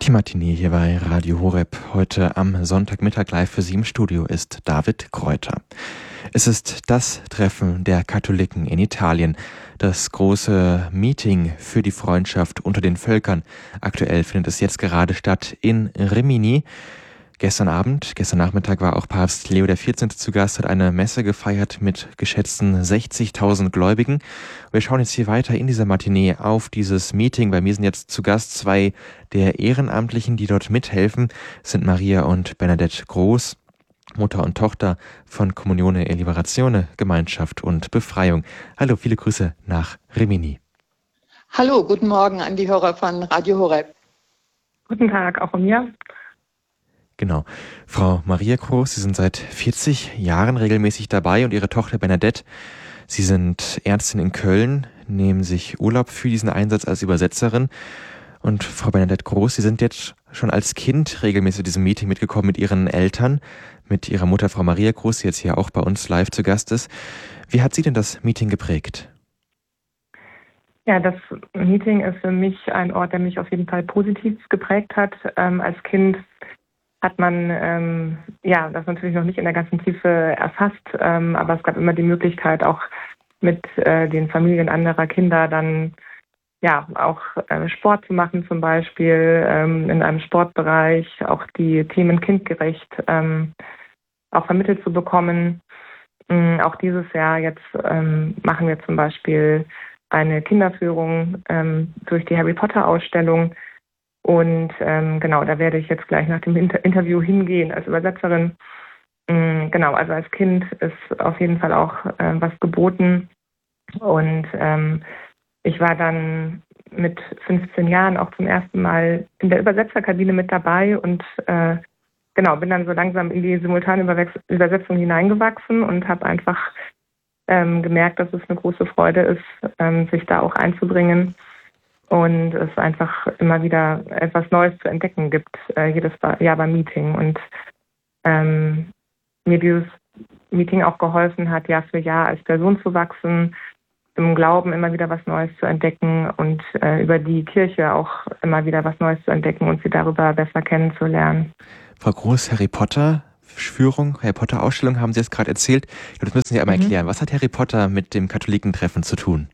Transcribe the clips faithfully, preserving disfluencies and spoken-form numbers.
Die Matinee hier bei Radio Horeb. Heute am Sonntagmittag live für Sie im Studio ist David Kräuter. Es ist das Treffen der Katholiken in Italien, das große Meeting für die Freundschaft unter den Völkern. Aktuell findet es jetzt gerade statt in Rimini. Gestern Abend, gestern Nachmittag war auch Papst Leo der vierzehnte zu Gast, hat eine Messe gefeiert mit geschätzten sechzigtausend Gläubigen. Wir schauen jetzt hier weiter in dieser Matinee auf dieses Meeting. Bei mir sind jetzt zu Gast zwei der Ehrenamtlichen, die dort mithelfen. Das sind Maria und Bernadette Groß, Mutter und Tochter von Comunione e Liberazione, Gemeinschaft und Befreiung. Hallo, viele Grüße nach Rimini. Hallo, guten Morgen an die Hörer von Radio Horeb. Guten Tag, auch von mir. Genau. Frau Maria Groß, Sie sind seit vierzig Jahren regelmäßig dabei und Ihre Tochter Bernadette, Sie sind Ärztin in Köln, nehmen sich Urlaub für diesen Einsatz als Übersetzerin. Und Frau Bernadette Groß, Sie sind jetzt schon als Kind regelmäßig zu diesem Meeting mitgekommen mit Ihren Eltern, mit Ihrer Mutter Frau Maria Groß, die jetzt hier auch bei uns live zu Gast ist. Wie hat Sie denn das Meeting geprägt? Ja, das Meeting ist für mich ein Ort, der mich auf jeden Fall positiv geprägt hat. Ähm, als Kind hat man ähm, ja das natürlich noch nicht in der ganzen Tiefe erfasst, ähm, aber es gab immer die Möglichkeit, auch mit äh, den Familien anderer Kinder dann ja auch äh, Sport zu machen, zum Beispiel ähm, in einem Sportbereich, auch die Themen kindgerecht ähm, auch vermittelt zu bekommen. Ähm, auch dieses Jahr jetzt ähm, machen wir zum Beispiel eine Kinderführung ähm, durch die Harry Potter Ausstellung. Und ähm, genau, da werde ich jetzt gleich nach dem Inter- Interview hingehen als Übersetzerin. Ähm, genau, also als Kind ist auf jeden Fall auch äh, was geboten. Und ähm, ich war dann mit fünfzehn Jahren auch zum ersten Mal in der Übersetzerkabine mit dabei und äh, genau, bin dann so langsam in die simultane Überwechs- Übersetzung hineingewachsen und habe einfach ähm, gemerkt, dass es eine große Freude ist, ähm, sich da auch einzubringen. Und es einfach immer wieder etwas Neues zu entdecken gibt, äh, jedes Jahr beim Meeting. Und ähm, mir dieses Meeting auch geholfen hat, Jahr für Jahr als Person zu wachsen, im Glauben immer wieder was Neues zu entdecken und äh, über die Kirche auch immer wieder was Neues zu entdecken und sie darüber besser kennenzulernen. Frau Groß, Harry Potter Führung, Harry Potter Ausstellung haben Sie jetzt gerade erzählt. Das müssen Sie einmal mhm. erklären. Was hat Harry Potter mit dem Katholikentreffen zu tun?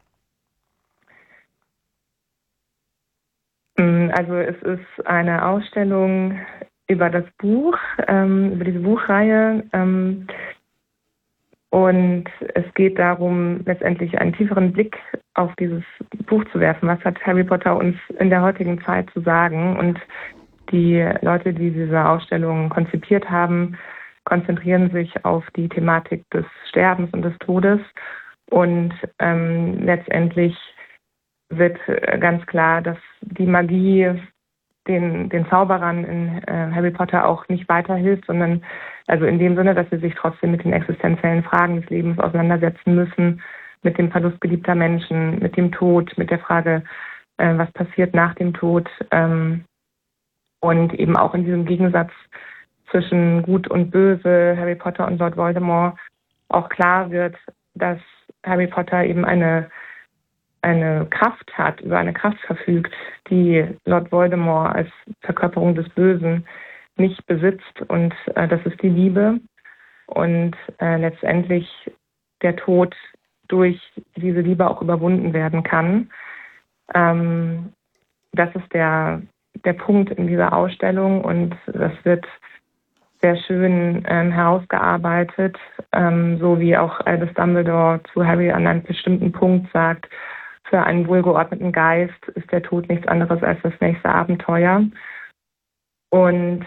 Also es ist eine Ausstellung über das Buch, ähm, über diese Buchreihe. Ähm, und es geht darum, letztendlich einen tieferen Blick auf dieses Buch zu werfen. Was hat Harry Potter uns in der heutigen Zeit zu sagen? Und die Leute, die diese Ausstellung konzipiert haben, konzentrieren sich auf die Thematik des Sterbens und des Todes. Und ähm, letztendlich wird ganz klar, dass die Magie den, den Zauberern in äh, Harry Potter auch nicht weiterhilft, sondern also in dem Sinne, dass sie sich trotzdem mit den existenziellen Fragen des Lebens auseinandersetzen müssen, mit dem Verlust geliebter Menschen, mit dem Tod, mit der Frage, äh, was passiert nach dem Tod ähm, und eben auch in diesem Gegensatz zwischen Gut und Böse, Harry Potter und Lord Voldemort, auch klar wird, dass Harry Potter eben eine eine Kraft hat, über eine Kraft verfügt, die Lord Voldemort als Verkörperung des Bösen nicht besitzt. Und äh, das ist die Liebe. Und äh, letztendlich der Tod durch diese Liebe auch überwunden werden kann. Ähm, das ist der, der Punkt in dieser Ausstellung. Und das wird sehr schön ähm, herausgearbeitet, ähm, so wie auch Albus Dumbledore zu Harry an einem bestimmten Punkt sagt, für einen wohlgeordneten Geist ist der Tod nichts anderes als das nächste Abenteuer. Und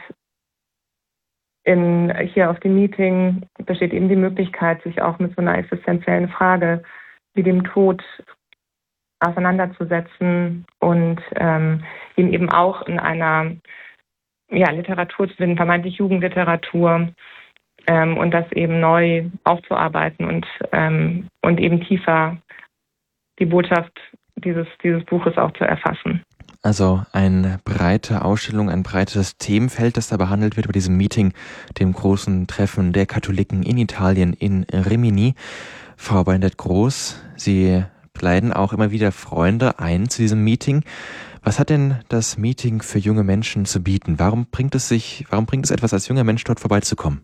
in, hier auf dem Meeting besteht eben die Möglichkeit, sich auch mit so einer existenziellen Frage wie dem Tod auseinanderzusetzen und ähm, ihn eben auch in einer ja, Literatur zu finden, vermeintlich Jugendliteratur, ähm, und das eben neu aufzuarbeiten und, ähm, und eben tiefer die Botschaft dieses, dieses Buches auch zu erfassen. Also eine breite Ausstellung, ein breites Themenfeld, das da behandelt wird bei diesem Meeting, dem großen Treffen der Katholiken in Italien in Rimini. Frau Bernadette Groß, Sie laden auch immer wieder Freunde ein zu diesem Meeting. Was hat denn das Meeting für junge Menschen zu bieten? Warum bringt es sich, warum bringt es etwas, als junger Mensch dort vorbeizukommen?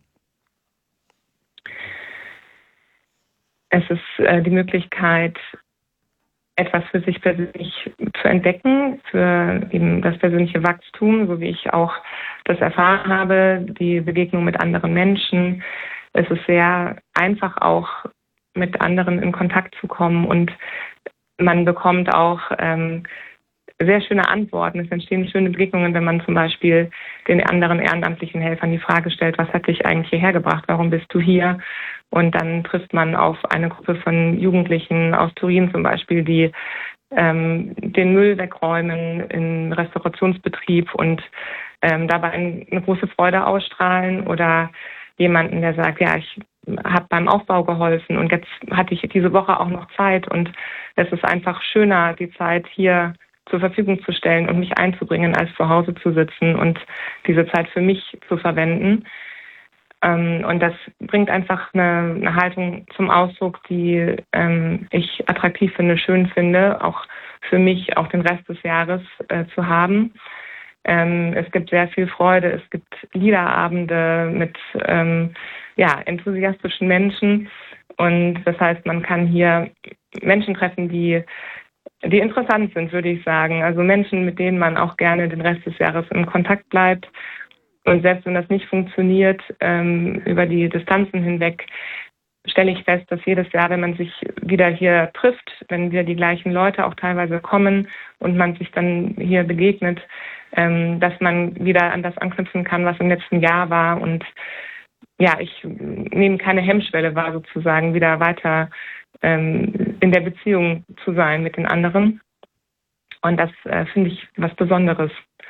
Es ist äh, die Möglichkeit, etwas für sich persönlich zu entdecken, für eben das persönliche Wachstum, so wie ich auch das erfahren habe, die Begegnung mit anderen Menschen. Es ist sehr einfach auch mit anderen in Kontakt zu kommen und man bekommt auch ähm, sehr schöne Antworten. Es entstehen schöne Begegnungen, wenn man zum Beispiel den anderen ehrenamtlichen Helfern die Frage stellt, was hat dich eigentlich hierher gebracht, warum bist du hier? Und dann trifft man auf eine Gruppe von Jugendlichen aus Turin zum Beispiel, die ähm, den Müll wegräumen im Restaurationsbetrieb und ähm, dabei eine große Freude ausstrahlen, oder jemanden, der sagt, ja, ich habe beim Aufbau geholfen und jetzt hatte ich diese Woche auch noch Zeit und es ist einfach schöner, die Zeit hier zur Verfügung zu stellen und mich einzubringen, als zu Hause zu sitzen und diese Zeit für mich zu verwenden. Ähm, und das bringt einfach eine, eine Haltung zum Ausdruck, die ähm, ich attraktiv finde, schön finde, auch für mich, auch den Rest des Jahres äh, zu haben. Ähm, es gibt sehr viel Freude, es gibt Liederabende mit ähm, ja, enthusiastischen Menschen und das heißt, man kann hier Menschen treffen, die die interessant sind, würde ich sagen. Also Menschen, mit denen man auch gerne den Rest des Jahres in Kontakt bleibt. Und selbst wenn das nicht funktioniert, ähm, über die Distanzen hinweg, stelle ich fest, dass jedes Jahr, wenn man sich wieder hier trifft, wenn wieder die gleichen Leute auch teilweise kommen und man sich dann hier begegnet, ähm, dass man wieder an das anknüpfen kann, was im letzten Jahr war. Und ja, ich nehme keine Hemmschwelle wahr, sozusagen wieder weiter ähm, in der Beziehung zu sein mit den anderen. Und das äh, finde ich was Besonderes.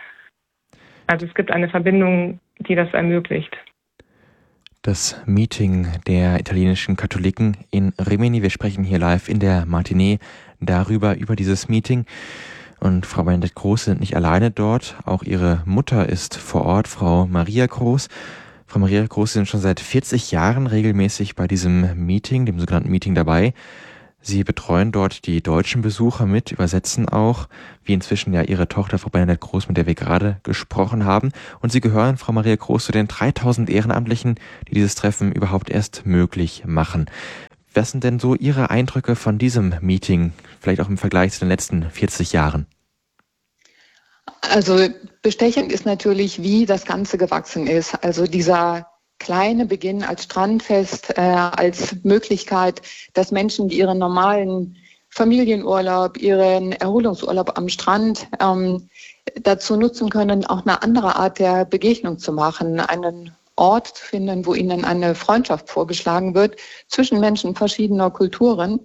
Also es gibt eine Verbindung, die das ermöglicht. Das Meeting der italienischen Katholiken in Rimini. Wir sprechen hier live in der Matinee darüber, über dieses Meeting. Und Frau Bernadette Groß sind nicht alleine dort. Auch ihre Mutter ist vor Ort, Frau Maria Groß. Frau Maria Groß sind schon seit vierzig Jahren regelmäßig bei diesem Meeting, dem sogenannten Meeting, dabei. Sie betreuen dort die deutschen Besucher mit, übersetzen auch, wie inzwischen ja Ihre Tochter, Frau Bernadette Groß, mit der wir gerade gesprochen haben. Und Sie gehören, Frau Maria Groß, zu den dreitausend Ehrenamtlichen, die dieses Treffen überhaupt erst möglich machen. Was sind denn so Ihre Eindrücke von diesem Meeting, vielleicht auch im Vergleich zu den letzten vierzig Jahren? Also bestechend ist natürlich, wie das Ganze gewachsen ist. Also dieser kleine Beginn als Strandfest, äh, als Möglichkeit, dass Menschen, die ihren normalen Familienurlaub, ihren Erholungsurlaub am Strand ähm, dazu nutzen können, auch eine andere Art der Begegnung zu machen, einen Ort zu finden, wo ihnen eine Freundschaft vorgeschlagen wird zwischen Menschen verschiedener Kulturen.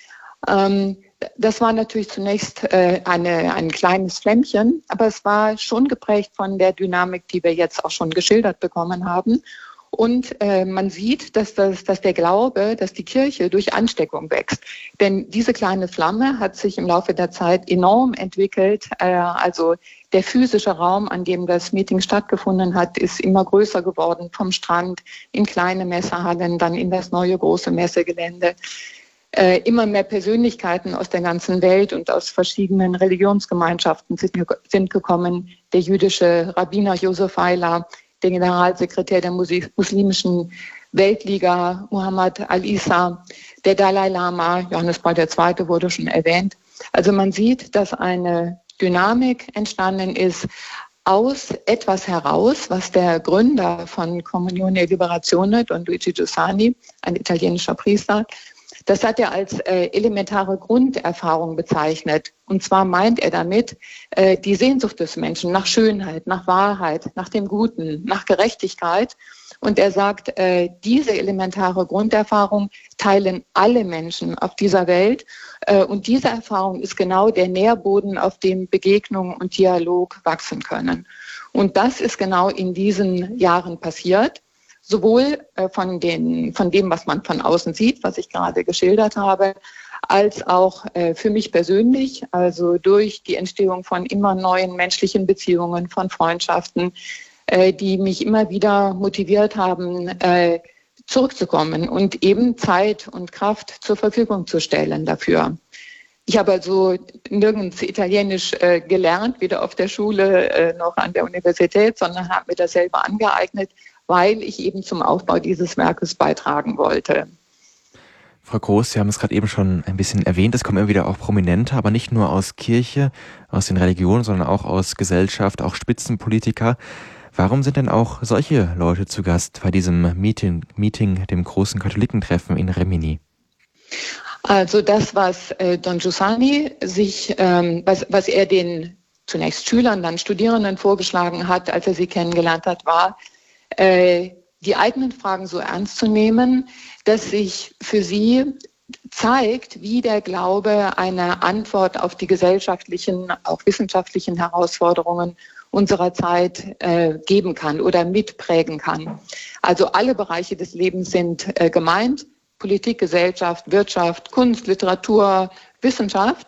Ähm, das war natürlich zunächst äh, eine, ein kleines Flämmchen, aber es war schon geprägt von der Dynamik, die wir jetzt auch schon geschildert bekommen haben. Und äh, man sieht, dass, das, dass der Glaube, dass die Kirche durch Ansteckung wächst. Denn diese kleine Flamme hat sich im Laufe der Zeit enorm entwickelt. Äh, also der physische Raum, an dem das Meeting stattgefunden hat, ist immer größer geworden, vom Strand in kleine Messehallen, dann in das neue große Messegelände. Äh, immer mehr Persönlichkeiten aus der ganzen Welt und aus verschiedenen Religionsgemeinschaften sind, sind gekommen. Der jüdische Rabbiner Josef Weiler, der Generalsekretär der muslimischen Weltliga Muhammad al-Isa, der Dalai Lama, Johannes Paul der Zweite wurde schon erwähnt. Also man sieht, dass eine Dynamik entstanden ist aus etwas heraus, was der Gründer von Comunione e Liberazione, Don Luigi Giussani, ein italienischer Priester, das hat er als äh, elementare Grunderfahrung bezeichnet. Und zwar meint er damit äh, die Sehnsucht des Menschen nach Schönheit, nach Wahrheit, nach dem Guten, nach Gerechtigkeit. Und er sagt, äh, diese elementare Grunderfahrung teilen alle Menschen auf dieser Welt. Äh, und diese Erfahrung ist genau der Nährboden, auf dem Begegnung und Dialog wachsen können. Und das ist genau in diesen Jahren passiert. Sowohl äh, von, den, von dem, was man von außen sieht, was ich gerade geschildert habe, als auch äh, für mich persönlich, also durch die Entstehung von immer neuen menschlichen Beziehungen, von Freundschaften, äh, die mich immer wieder motiviert haben, äh, zurückzukommen und eben Zeit und Kraft zur Verfügung zu stellen dafür. Ich habe also nirgends Italienisch äh, gelernt, weder auf der Schule äh, noch an der Universität, sondern habe mir das selber angeeignet, weil ich eben zum Aufbau dieses Werkes beitragen wollte. Frau Groß, Sie haben es gerade eben schon ein bisschen erwähnt, es kommen immer wieder auch Prominente, aber nicht nur aus Kirche, aus den Religionen, sondern auch aus Gesellschaft, auch Spitzenpolitiker. Warum sind denn auch solche Leute zu Gast bei diesem Meeting, Meeting dem großen Katholikentreffen in Rimini? Also das, was äh, Don Giussani sich, ähm, was, was er den zunächst Schülern, dann Studierenden vorgeschlagen hat, als er sie kennengelernt hat, war, äh, die eigenen Fragen so ernst zu nehmen, dass sich für sie zeigt, wie der Glaube eine Antwort auf die gesellschaftlichen, auch wissenschaftlichen Herausforderungen unserer Zeit äh, geben kann oder mitprägen kann. Also alle Bereiche des Lebens sind äh, gemeint. Politik, Gesellschaft, Wirtschaft, Kunst, Literatur, Wissenschaft.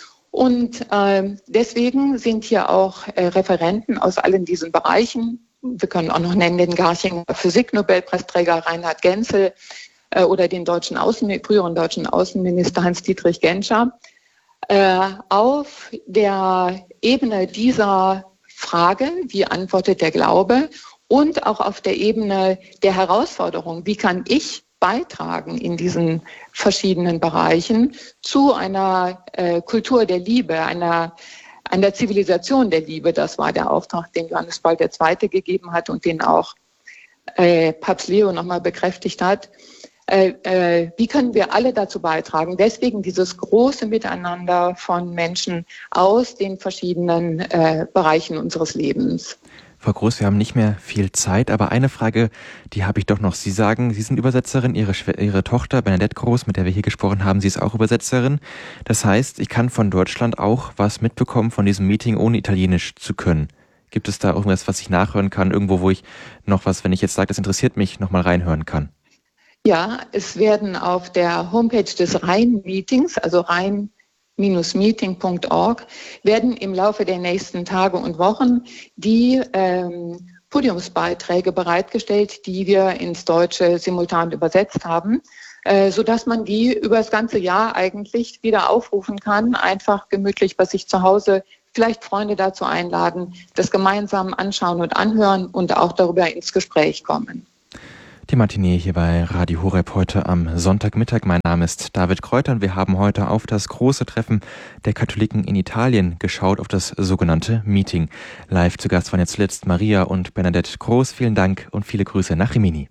Und äh, deswegen sind hier auch äh, Referenten aus allen diesen Bereichen. Wir können auch noch nennen den Garchinger Physiknobelpreisträger Reinhard Genzel äh, oder den deutschen Außen, früheren deutschen Außenminister Hans-Dietrich Genscher. Äh, auf der Ebene dieser Frage, wie antwortet der Glaube, und auch auf der Ebene der Herausforderung, wie kann ich beitragen in diesen verschiedenen Bereichen zu einer äh, Kultur der Liebe, einer, einer Zivilisation der Liebe. Das war der Auftrag, den Johannes Paul der Zweite gegeben hat und den auch äh, Papst Leo nochmal bekräftigt hat. Äh, äh, wie können wir alle dazu beitragen? Deswegen dieses große Miteinander von Menschen aus den verschiedenen äh, Bereichen unseres Lebens. Frau Groß, wir haben nicht mehr viel Zeit, aber eine Frage, die habe ich doch noch. Sie sagen, Sie sind Übersetzerin, Ihre, Schw- Ihre Tochter Bernadette Groß, mit der wir hier gesprochen haben, sie ist auch Übersetzerin. Das heißt, ich kann von Deutschland auch was mitbekommen von diesem Meeting, ohne Italienisch zu können. Gibt es da irgendwas, was ich nachhören kann, irgendwo, wo ich noch was, wenn ich jetzt sage, das interessiert mich, nochmal reinhören kann? Ja, es werden auf der Homepage des Rhein-Meetings, also Rhein meeting punkt org, werden im Laufe der nächsten Tage und Wochen die ähm, Podiumsbeiträge bereitgestellt, die wir ins Deutsche simultan übersetzt haben, äh, sodass man die über das ganze Jahr eigentlich wieder aufrufen kann, einfach gemütlich bei sich zu Hause, vielleicht Freunde dazu einladen, das gemeinsam anschauen und anhören und auch darüber ins Gespräch kommen. Die Matinee hier bei Radio Horeb heute am Sonntagmittag. Mein Name ist David Kräuter und wir haben heute auf das große Treffen der Katholiken in Italien geschaut, auf das sogenannte Meeting. Live zu Gast waren jetzt zuletzt Maria und Bernadette Groß. Vielen Dank und viele Grüße nach Rimini.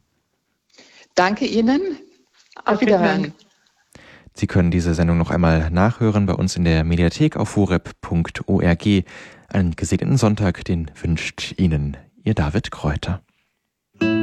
Danke Ihnen. Auf Wiederhören. Sie können diese Sendung noch einmal nachhören bei uns in der Mediathek auf horeb punkt org. Einen gesegneten Sonntag, den wünscht Ihnen Ihr David Kräuter.